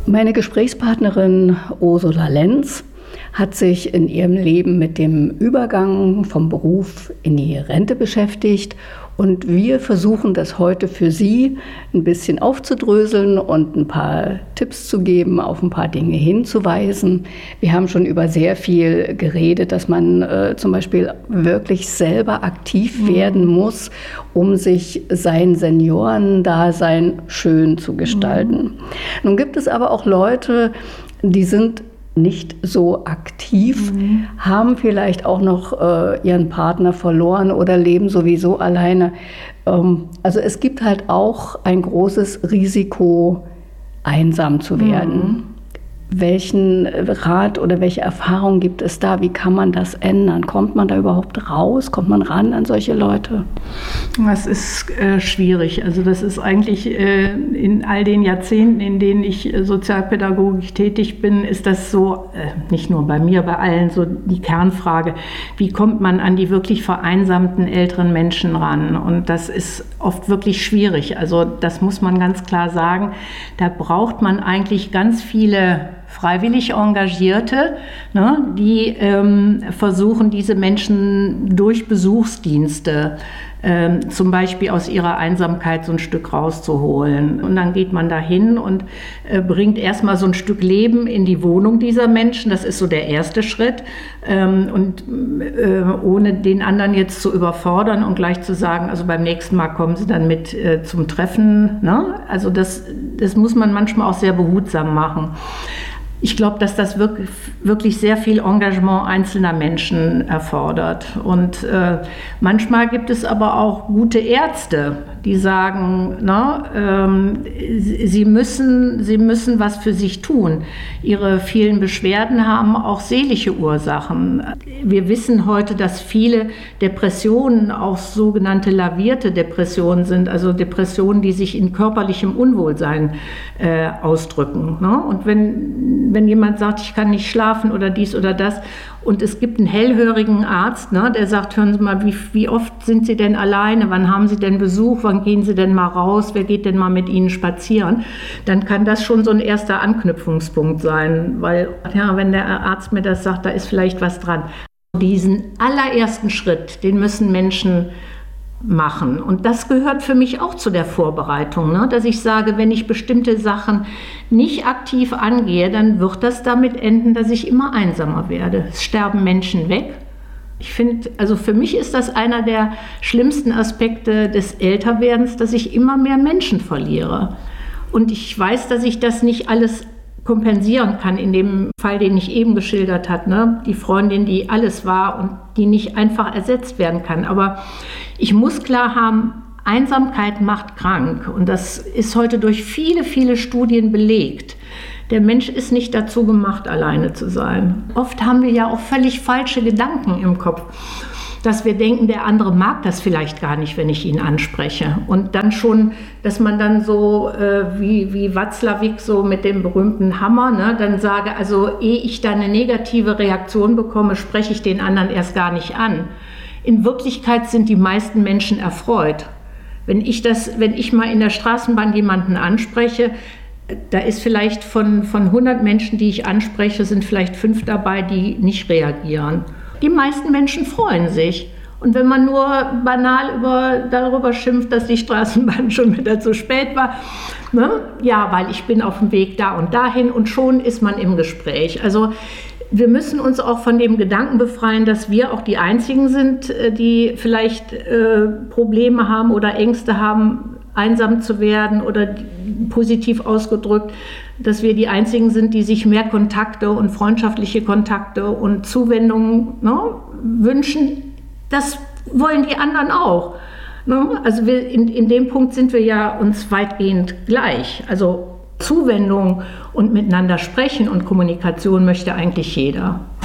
Meine Gesprächspartnerin Ursula Lenz hat sich in ihrem Leben mit dem Übergang vom Beruf in die Rente beschäftigt. Und wir versuchen das heute für Sie ein bisschen aufzudröseln und ein paar Tipps zu geben, auf ein paar Dinge hinzuweisen. Wir haben schon über sehr viel geredet, dass man zum Beispiel wirklich selber aktiv werden muss, um sich sein Seniorendasein schön zu gestalten. Nun gibt es aber auch Leute, die sind nicht so aktiv, haben vielleicht auch noch ihren Partner verloren oder leben sowieso alleine. Also es gibt halt auch ein großes Risiko, einsam zu werden. Welchen Rat oder welche Erfahrung gibt es da? Wie kann man das ändern? Kommt man da überhaupt raus? Kommt man ran an solche Leute? Das ist schwierig. Also das ist eigentlich in all den Jahrzehnten, in denen ich sozialpädagogisch tätig bin, ist das so, nicht nur bei mir, bei allen so die Kernfrage, wie kommt man an die wirklich vereinsamten älteren Menschen ran? Und das ist oft wirklich schwierig. Also das muss man ganz klar sagen. Da braucht man eigentlich ganz viele freiwillig Engagierte, ne, die versuchen, diese Menschen durch Besuchsdienste zum Beispiel aus ihrer Einsamkeit so ein Stück rauszuholen. Und dann geht man dahin und bringt erstmal so ein Stück Leben in die Wohnung dieser Menschen. Das ist so der erste Schritt. Und ohne den anderen jetzt zu überfordern und gleich zu sagen, also beim nächsten Mal kommen Sie dann mit zum Treffen. Ne? Also das muss man manchmal auch sehr behutsam machen. Ich glaube, dass das wirklich sehr viel Engagement einzelner Menschen erfordert. Und manchmal gibt es aber auch gute Ärzte, die sagen, sie müssen was für sich tun. Ihre vielen Beschwerden haben auch seelische Ursachen. Wir wissen heute, dass viele Depressionen auch sogenannte lavierte Depressionen sind, also Depressionen, die sich in körperlichem Unwohlsein ausdrücken. Ne? Und wenn jemand sagt, ich kann nicht schlafen oder dies oder das, und es gibt einen hellhörigen Arzt, ne, der sagt, hören Sie mal, wie oft sind Sie denn alleine, wann haben Sie denn Besuch, wann gehen Sie denn mal raus, wer geht denn mal mit Ihnen spazieren, dann kann das schon so ein erster Anknüpfungspunkt sein, weil ja, wenn der Arzt mir das sagt, da ist vielleicht was dran. Diesen allerersten Schritt, den müssen Menschen machen. Und das gehört für mich auch zu der Vorbereitung, ne? Dass ich sage, wenn ich bestimmte Sachen nicht aktiv angehe, dann wird das damit enden, dass ich immer einsamer werde. Es sterben Menschen weg. Ich finde, also für mich ist das einer der schlimmsten Aspekte des Älterwerdens, dass ich immer mehr Menschen verliere. Und ich weiß, dass ich das nicht alles kompensieren kann in dem Fall, den ich eben geschildert habe, ne? Die Freundin, die alles war und die nicht einfach ersetzt werden kann. Aber ich muss klar haben, Einsamkeit macht krank und das ist heute durch viele, viele Studien belegt. Der Mensch ist nicht dazu gemacht, alleine zu sein. Oft haben wir ja auch völlig falsche Gedanken im Kopf, dass wir denken, der andere mag das vielleicht gar nicht, wenn ich ihn anspreche. Und dann schon, dass man dann so wie Watzlawick so mit dem berühmten Hammer, ne, dann sage, also ehe ich da eine negative Reaktion bekomme, spreche ich den anderen erst gar nicht an. In Wirklichkeit sind die meisten Menschen erfreut. Wenn ich mal in der Straßenbahn jemanden anspreche, da ist vielleicht von 100 Menschen, die ich anspreche, sind vielleicht 5 dabei, die nicht reagieren. Die meisten Menschen freuen sich. Und wenn man nur banal darüber schimpft, dass die Straßenbahn schon wieder zu spät war, ne? Ja, weil ich bin auf dem Weg da und dahin und schon ist man im Gespräch. Also wir müssen uns auch von dem Gedanken befreien, dass wir auch die Einzigen sind, die vielleicht Probleme haben oder Ängste haben, einsam zu werden oder positiv ausgedrückt, dass wir die Einzigen sind, die sich mehr Kontakte und freundschaftliche Kontakte und Zuwendungen, ne, wünschen. Das wollen die anderen auch. Ne? Also in dem Punkt sind wir ja uns weitgehend gleich. Also Zuwendung und miteinander sprechen und Kommunikation möchte eigentlich jeder.